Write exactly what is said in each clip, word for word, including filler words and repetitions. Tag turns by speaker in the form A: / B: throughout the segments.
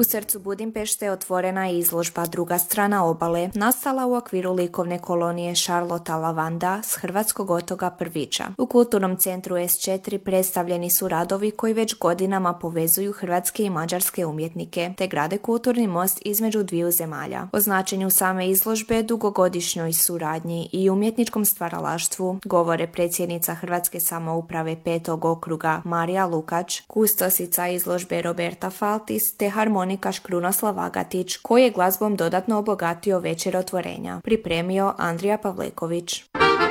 A: U srcu Budimpešte otvorena je izložba Druga strana obale, nastala u okviru likovne kolonije Charlotta Lavanda s hrvatskog otoka Prvića. U kulturnom centru es četiri predstavljeni su radovi koji već godinama povezuju hrvatske i mađarske umjetnike, te grade kulturni most između dviju zemalja. O značenju same izložbe, dugogodišnjoj suradnji i umjetničkom stvaralaštvu govore predsjednica Hrvatske samouprave petog okruga Marija Lukač, kustosica izložbe Roberta Faltis te harmonikaš Krunoslav Agatić, koji je glazbom dodatno obogatio večer otvorenja, pripremio Andrija Pavleković.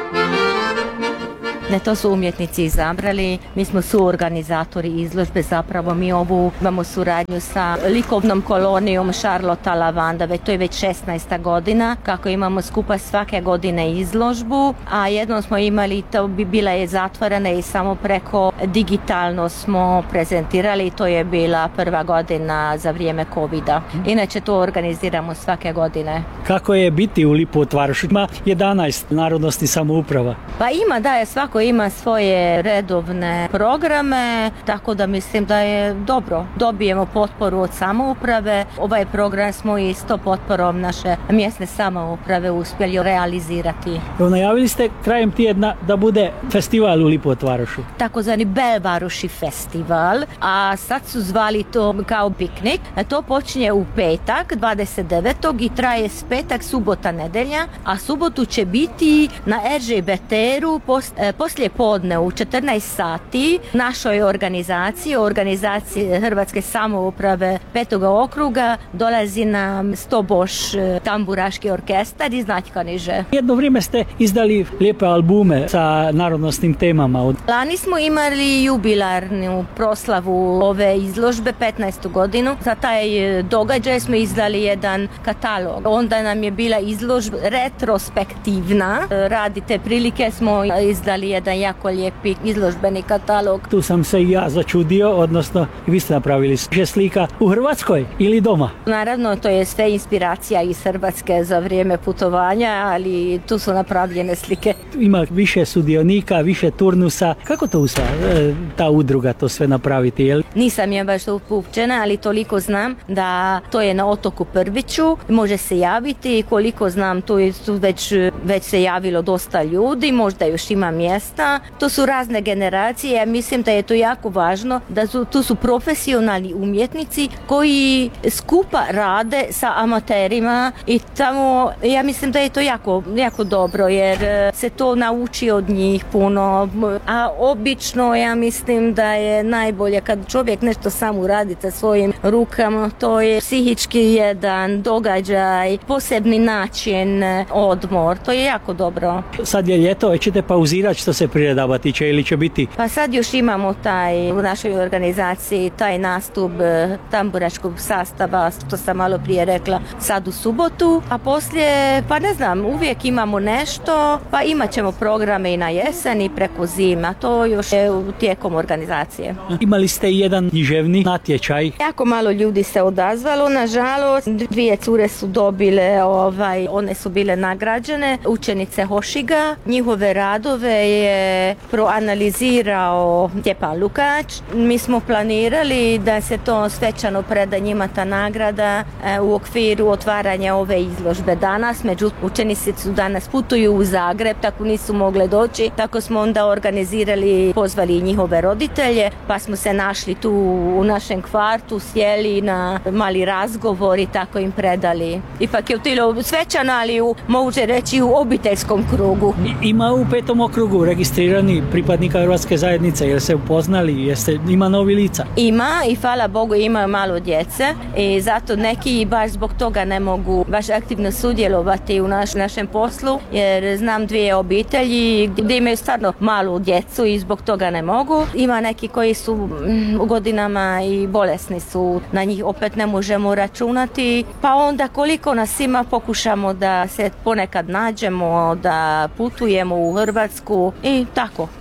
B: Ne, to su umjetnici izabrali, mi smo suorganizatori izložbe, zapravo mi ovu imamo suradnju sa likovnom kolonijom Charlotta Lavanda, već to je već šesnaesta godina, kako imamo skupa svake godine izložbu, a jednom smo imali, to bi bila je zatvorena i samo preko digitalno smo prezentirali i to je bila prva godina za vrijeme covida. Inače to organiziramo svake godine.
C: Kako je biti u Lipotvarošu? Ima jedanaest narodnosti samouprava.
B: Pa ima, da je svako ima svoje redovne programe, tako da mislim da je dobro. Dobijemo potporu od samouprave. Ovaj program smo i s to potporom naše mjesne samouprave uspjeli realizirati.
C: Najavili ste krajem tjedna da bude festival u Lipotvarošu.
B: Takozvani Belvaroši festival, a sad su zvali to kao piknik. To počinje u petak, dvadeset devetog i traje s petak, subota, nedelja, a subotu će biti na er že be te-u poslije podne u četrnaest sati našoj organizaciji, organizaciji Hrvatske samouprave petog okruga, dolazi nam Stoboš tamburaški orkestar iz Naćkaniže.
C: Jedno vrijeme ste izdali lijepe albume sa narodnosnim temama.
B: Lani smo imali jubilarnu proslavu ove izložbe, petnaestu godinu. Za taj događaj smo izdali jedan katalog. Onda nam je bila izložba retrospektivna. Radi te prilike smo izdali jedan jako lijepi izložbeni katalog.
C: Tu sam se i ja začudio, odnosno vi ste napravili više slika u Hrvatskoj ili doma?
B: Naravno, to je sve inspiracija iz Hrvatske za vrijeme putovanja, ali tu su napravljene slike.
C: Ima više sudionika, više turnusa. Kako to uspije ta udruga to sve napraviti? Jel?
B: Nisam ja baš upućena, ali toliko znam da to je na otoku Prviću, može se javiti, koliko znam tu je tu već, već se javilo dosta ljudi, možda još ima mjesta. To su razne generacije, ja mislim da je to jako važno, da su, tu su profesionalni umjetnici koji skupa rade sa amaterima i tamo, ja mislim da je to jako, jako dobro jer se to nauči od njih puno, a obično ja mislim da je najbolje kad čovjek nešto sam uradi sa svojim rukama, to je psihički jedan događaj, posebni način odmor, to je jako dobro.
C: Sad je ljeto, već ćete pauzirati što se priredava tiče ili će biti?
B: Pa sad još imamo taj u našoj organizaciji taj nastup tamburaškog sastava, što sam malo prije rekla, sad u subotu, a poslije, pa ne znam, uvijek imamo nešto, pa imat ćemo programe i na jesen i preko zima, to još je u tijekom organizacije.
C: Imali ste jedan književni natječaj?
B: Jako malo ljudi se odazvalo, nažalost, dvije cure su dobile, ovaj, one su bile nagrađene, učenice Hošiga, njihove radove je proanalizirao Stjepan Lukač. Mi smo planirali da se to svečano preda njima ta nagrada e, u okviru otvaranja ove izložbe danas. Međutim, učenici su danas putuju u Zagreb, tako nisu mogle doći. Tako smo onda organizirali, pozvali njihove roditelje, pa smo se našli tu u našem kvartu, sjeli na mali razgovor i tako im predali. Ipak je to svečano, ali u, može reći u obiteljskom krugu.
C: Ima u petom okrugu registrirani pripadnika Hrvatske zajednice, jer se upoznali, jeste, ima novi lica?
B: Ima i hvala Bogu ima malo djece i zato neki baš zbog toga ne mogu baš aktivno sudjelovati u naš, našem poslu, jer znam dvije obitelji gdje imaju stvarno malu djecu i zbog toga ne mogu. Ima neki koji su u godinama i bolesni su, na njih opet ne možemo računati, pa onda koliko nas ima pokušamo da se ponekad nađemo, da putujemo u Hrvatsku i tako.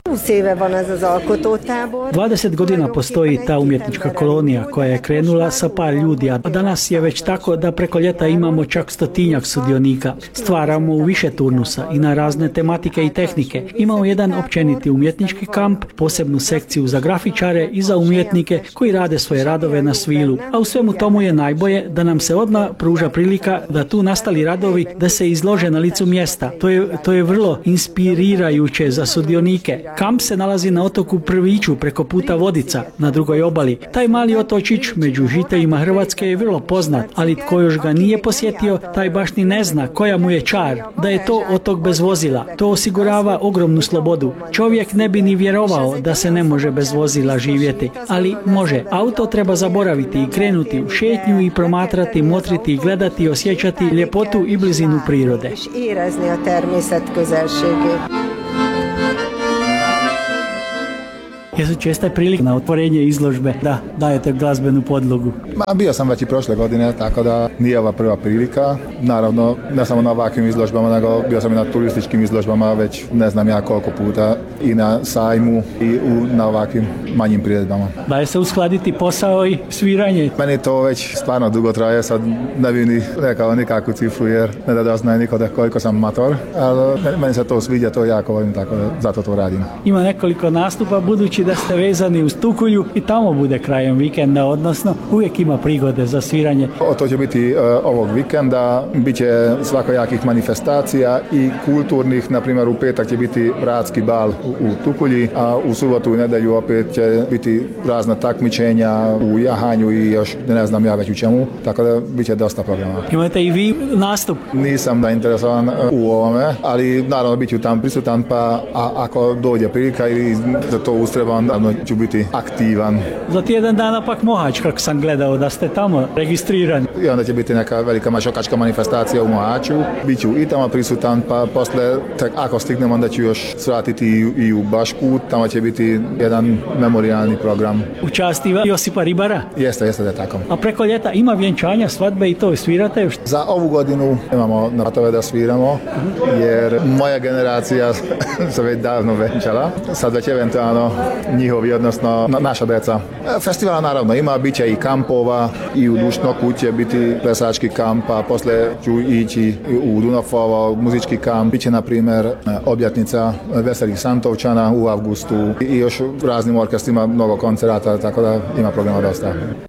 C: dvadeset godina postoji ta umjetnička kolonija koja je krenula sa par ljudi, a danas je već tako da preko ljeta imamo čak stotinjak sudionika. Stvaramo u više turnusa i na razne tematike i tehnike. Imamo jedan općeniti umjetnički kamp, posebnu sekciju za grafičare i za umjetnike koji rade svoje radove na svilu. A u svemu tomu je najbolje da nam se odmah pruža prilika da tu nastali radovi da se izlože na licu mjesta. To je, to je vrlo inspirirajuće za sudionike. Kamp se nalazi na otoku Prviću preko puta Vodica na drugoj obali. Taj mali otočić među žiteljima Hrvatske je vrlo poznat, ali tko još ga nije posjetio, taj baš ni ne zna koja mu je čar, da je to otok bez vozila. To osigurava ogromnu slobodu. Čovjek ne bi ni vjerovao da se ne može bez vozila živjeti, ali može. Auto treba zaboraviti i krenuti u šetnju i promatrati, motriti, gledati i osjećati ljepotu i blizinu prirode. Jesu česte prilike na otvorenje izložbe da dajete glazbenu podlogu?
D: Ma, bio sam već i prošle godine, tako da nije ova prva prilika. Naravno, ne samo na ovakvim izložbama, nego bio sam i na turističkim izložbama već ne znam ja koliko puta i na sajmu i u, na ovakvim manjim priredbama.
C: Daje se uskladiti posao i sviranje?
D: Meni to već stvarno dugo traje, sad ne bi ni rekao nikakvu cifru jer ne da doznaje niko da koliko sam amator, ali meni se to sviđa, to jako volim, tako da zato to radim.
C: Ima nekoliko nastupa, budući da ste vezani uz Tukulju i tamo bude krajem vikenda, odnosno uvijek ima prigode za sviranje.
D: O, to će biti uh, ovog vikenda, bit će svakojakih manifestacija i kulturnih, na primjer u petak će biti bratski bal u, u Tukulji, a u subotu i nedjelju opet će biti razna takmičenja u jahanju i još ne znam ja već u čemu, tako da bit će dosta programa.
C: Imate i vi nastup?
D: Nisam zainteresovan u ovome, ali naravno bit ću tam prisutan, pa a, ako dođe prilika ili za to ustreba, onda ću biti aktivan.
C: Za tjedan dana pak Mohač, kako sam gledao da ste tamo registrirani.
D: I onda će biti neka velika mašokačka manifestacija u Mohaču. Biću i tamo prisutan, pa posle, tek ako stignem, onda ću još svratiti i, i u Bašku. Tamo će biti jedan memorijalni program.
C: U časti Josipa Ribara?
D: Jeste, jeste da je tako.
C: A preko ljeta ima vjenčanja, svadbe i to svirate još?
D: Za ovu godinu imamo na tove da sviramo, jer moja generacija se već davno venčala. Sad već eventualno njihovi, odnosno na, naša deca. Festivala naravno ima, bit će i kampova i u Dušnoku će biti plesački kamp, a posle ću ići u Dunafovo muzički kamp. Biće na primjer obljetnica Veselih Santovčana u avgustu i još raznim orkestrima mnogo koncerata, tako da ima programa dosta.